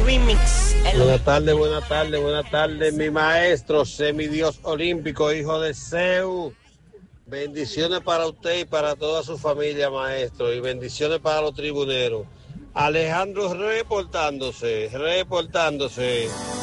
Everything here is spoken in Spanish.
remix. Buenas tardes, mi maestro, semidios olímpico, hijo de Zeus. Bendiciones para usted y para toda su familia, maestro, y bendiciones para los tribuneros. Alejandro reportándose.